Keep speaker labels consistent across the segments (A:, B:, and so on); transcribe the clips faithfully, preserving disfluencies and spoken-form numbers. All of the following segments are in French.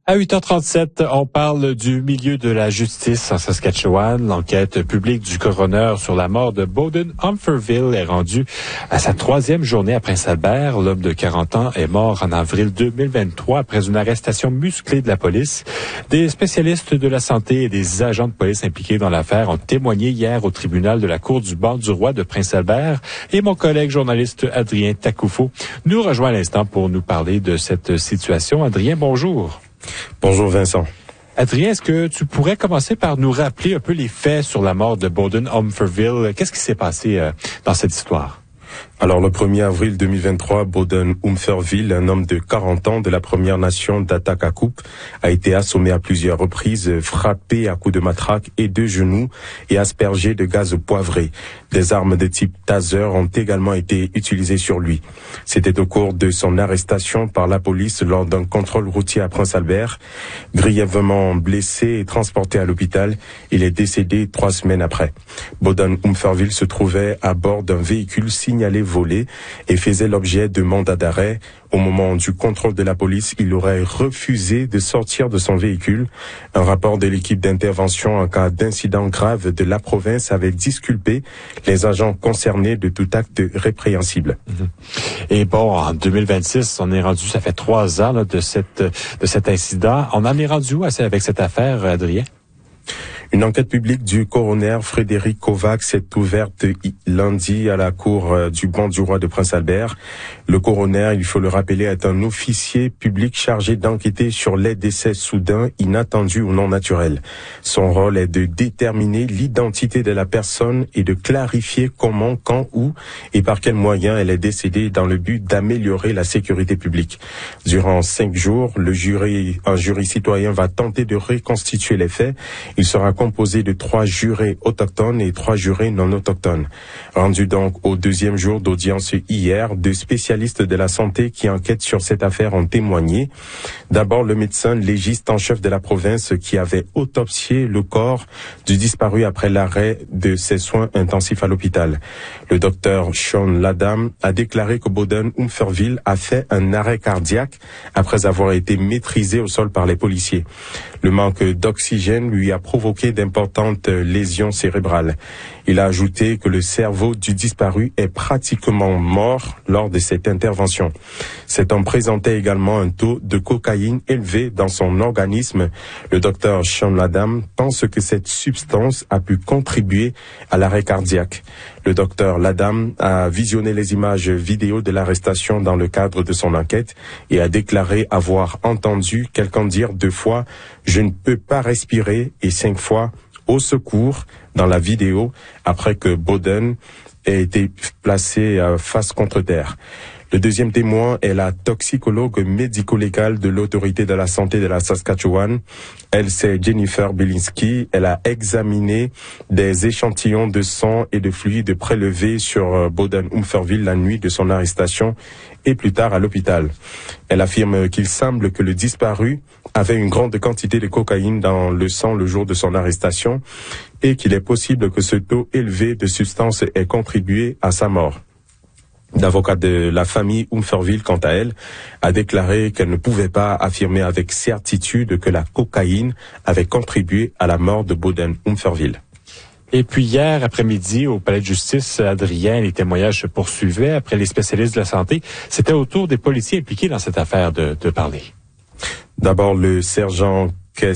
A: À huit heures trente-sept, on parle du milieu de la justice en Saskatchewan. L'enquête publique du coroner sur la mort de Bowden Umferville est rendue à sa troisième journée à Prince-Albert. L'homme de quarante ans est mort en avril deux mille vingt-trois après une arrestation musclée de la police. Des spécialistes de la santé et des agents de police impliqués dans l'affaire ont témoigné hier au tribunal de la Cour du banc du roi de Prince-Albert. Et mon collègue journaliste Adrien Takoufo nous rejoint à l'instant pour nous parler de cette situation. Adrien, bonjour.
B: Bonjour Vincent.
A: Adrien, est-ce que tu pourrais commencer par nous rappeler un peu les faits sur la mort de Bowden Umferville? Qu'est-ce qui s'est passé euh, dans cette histoire?
B: Alors, le premier avril deux mille vingt-trois, Bowden Umferville, un homme de quarante ans de la Première Nation d'Atakakup, a été assommé à plusieurs reprises, frappé à coups de matraque et de genoux et aspergé de gaz poivré. Des armes de type taser ont également été utilisées sur lui. C'était au cours de son arrestation par la police lors d'un contrôle routier à Prince-Albert. Grièvement blessé et transporté à l'hôpital, il est décédé trois semaines après. Bowden Umferville se trouvait à bord d'un véhicule signalé volé et faisait l'objet de mandats d'arrêt. Au moment du contrôle de la police, il aurait refusé de sortir de son véhicule. Un rapport de l'équipe d'intervention en cas d'incident grave de la province avait disculpé les agents concernés de tout acte répréhensible.
A: Et bon, en deux mille vingt-six, on est rendu, ça fait trois ans là, de cette de cet incident. On en est rendu où avec cette affaire, Adrien?
B: Une enquête publique du coroner Frédéric Kovacs s'est ouverte lundi à la cour du banc du roi de Prince-Albert. Le coroner, il faut le rappeler, est un officier public chargé d'enquêter sur les décès soudains, inattendus ou non naturels. Son rôle est de déterminer l'identité de la personne et de clarifier comment, quand, où et par quels moyens elle est décédée dans le but d'améliorer la sécurité publique. Durant cinq jours, le jury, un jury citoyen va tenter de reconstituer les faits. Il sera composé de trois jurés autochtones et trois jurés non autochtones. Rendu donc au deuxième jour d'audience hier, deux spécialistes de la santé qui enquêtent sur cette affaire ont témoigné. D'abord, le médecin légiste en chef de la province qui avait autopsié le corps du disparu après l'arrêt de ses soins intensifs à l'hôpital. Le docteur Sean Ladam a déclaré que Bowden Umferville a fait un arrêt cardiaque après avoir été maîtrisé au sol par les policiers. Le manque d'oxygène lui a provoqué d'importantes lésions cérébrales. Il a ajouté que le cerveau du disparu est pratiquement mort lors de cette intervention. Cet homme présentait également un taux de cocaïne élevé dans son organisme. Le docteur Sean Ladam pense que cette substance a pu contribuer à l'arrêt cardiaque. Le docteur Ladam a visionné les images vidéo de l'arrestation dans le cadre de son enquête et a déclaré avoir entendu quelqu'un dire deux fois « Je ne peux pas respirer » et cinq fois « Au secours » dans la vidéo après que Bowden ait été placé face contre terre. Le deuxième témoin est la toxicologue médico-légale de l'autorité de la santé de la Saskatchewan. Elle, c'est Jennifer Bielinski. Elle a examiné des échantillons de sang et de fluides prélevés sur Bowden Umferville la nuit de son arrestation et plus tard à l'hôpital. Elle affirme qu'il semble que le disparu avait une grande quantité de cocaïne dans le sang le jour de son arrestation et qu'il est possible que ce taux élevé de substance ait contribué à sa mort. L'avocat de la famille Umferville, quant à elle, a déclaré qu'elle ne pouvait pas affirmer avec certitude que la cocaïne avait contribué à la mort de Bowden Umferville.
A: Et puis hier après-midi, au palais de justice, Adrien, les témoignages se poursuivaient après les spécialistes de la santé. C'était au tour des policiers impliqués dans cette affaire de, de parler.
B: D'abord, le sergent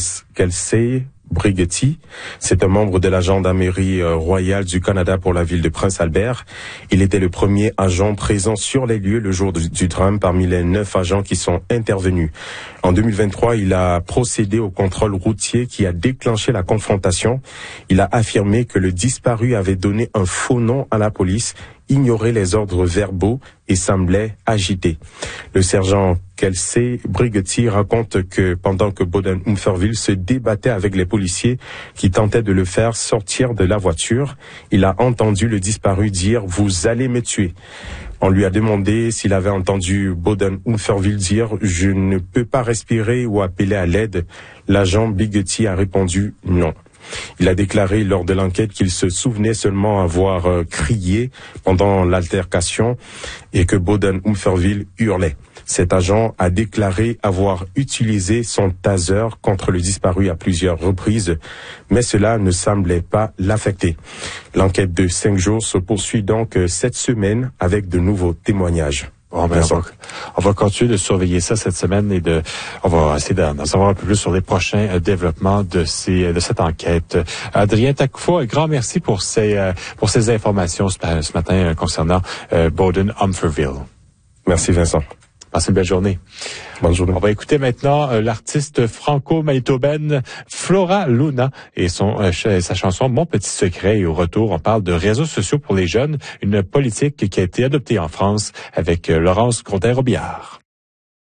B: Kelsey Brigeti, c'est un membre de la gendarmerie royale du Canada pour la ville de Prince-Albert. Il était le premier agent présent sur les lieux le jour du, du drame parmi les neuf agents qui sont intervenus. En deux mille vingt-trois, il a procédé au contrôle routier qui a déclenché la confrontation. Il a affirmé que le disparu avait donné un faux nom à la police, ignorait les ordres verbaux et semblait agité. Le sergent Kelsey Brigeti raconte que pendant que Bowden Umferville se débattait avec les policiers qui tentaient de le faire sortir de la voiture, il a entendu le disparu dire « Vous allez me tuer ». On lui a demandé s'il avait entendu Bowden Umferville dire « Je ne peux pas respirer » ou appeler à l'aide. L'agent Brigeti a répondu « Non ». Il a déclaré lors de l'enquête qu'il se souvenait seulement avoir euh, crié pendant l'altercation et que Bowden Umferville hurlait. Cet agent a déclaré avoir utilisé son taser contre le disparu à plusieurs reprises, mais cela ne semblait pas l'affecter. L'enquête de cinq jours se poursuit donc cette semaine avec de nouveaux témoignages.
A: Bon, ben, on, va, on va continuer de surveiller ça cette semaine et de, on va essayer d'en savoir un peu plus sur les prochains euh, développements de ces, de cette enquête. Adrien Takoufo, un grand merci pour ces, euh, pour ces informations ce, ce matin euh, concernant euh, Bowden-Umferville.
B: Merci Vincent.
A: Passez une belle journée.
B: Bonne journée.
A: On va écouter maintenant euh, l'artiste franco-manitobaine Flora Luna et son euh, ch- sa chanson Mon petit secret. Et au retour, on parle de réseaux sociaux pour les jeunes, une politique qui a été adoptée en France avec euh, Laurence Grondin-Robillard.